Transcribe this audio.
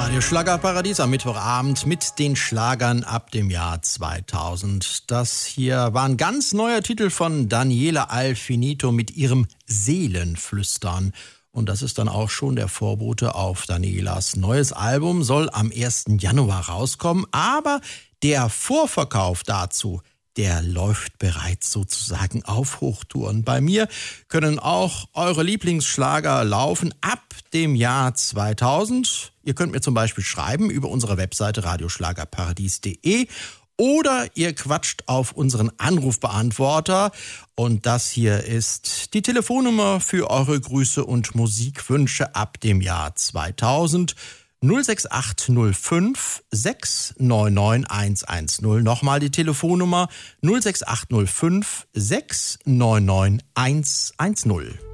Radio Schlagerparadies am Mittwochabend mit den Schlagern ab dem Jahr 2000. Das hier war ein ganz neuer Titel von Daniela Alfinito mit ihrem Seelenflüstern. Und das ist dann auch schon der Vorbote auf Danielas neues Album, soll am 1. Januar rauskommen. Aber der Vorverkauf dazu, der läuft bereits sozusagen auf Hochtouren. Bei mir können auch eure Lieblingsschlager laufen ab dem Jahr 2000. Ihr könnt mir zum Beispiel schreiben über unsere Webseite radioschlagerparadies.de oder ihr quatscht auf unseren Anrufbeantworter. Und das hier ist die Telefonnummer für eure Grüße und Musikwünsche ab dem Jahr 2000. 06805 699 110. Nochmal die Telefonnummer 06805 699 110.